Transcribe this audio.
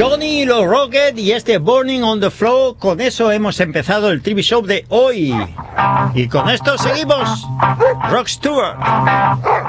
Johnny y los Rockets y este Burning on the Floor. Con eso hemos empezado el TV Show de hoy. Y con esto seguimos. Rock Tour.